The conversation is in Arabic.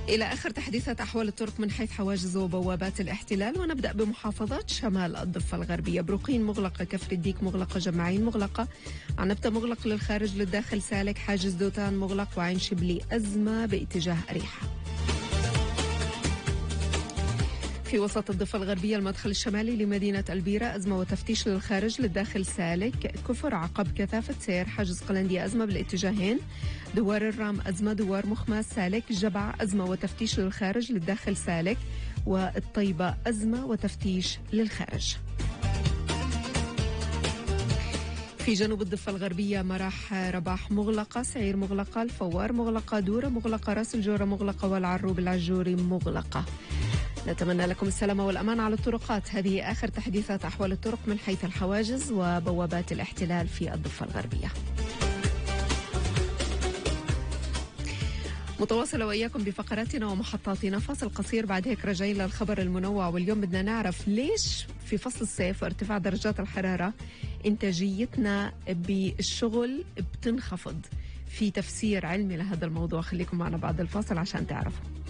إلى آخر تحديثات أحوال الطرق من حيث حواجز وبوابات الاحتلال، ونبدأ بمحافظات شمال الضفة الغربية. بروقين مغلقة، كفر الديك مغلقة، جمعين مغلقة، عنبتة مغلق للخارج للداخل سالك، حاجز دوتان مغلق، وعين شبلي أزمة باتجاه أريحة. في وسط الضفة الغربية المدخل الشمالي لمدينة البيرة أزمة وتفتيش للخارج للداخل سالك، كفر عقب كثافة سير، حاجز قلندية أزمة بالاتجاهين، دوار الرام أزمة، دوار مخماس سالك، جبع أزمة وتفتيش للخارج للداخل سالك، والطيبة أزمة وتفتيش للخارج. في جنوب الضفة الغربية مراح رباح مغلقة، سعير مغلقة، الفوار مغلقة، دورة مغلقة، راس الجورة مغلقة، والعروب العجوري مغلقة. نتمنى لكم السلامة والأمان على الطرقات. هذه آخر تحديثات أحوال الطرق من حيث الحواجز وبوابات الاحتلال في الضفة الغربية. متواصلة وإياكم بفقراتنا ومحطاتنا. فاصل قصير، بعد هيك راجعين للخبر المنوع. واليوم بدنا نعرف ليش في فصل الصيف وارتفاع درجات الحرارة إنتاجيتنا بالشغل بتنخفض. في تفسير علمي لهذا الموضوع، خليكم معنا بعد الفاصل عشان تعرفوا.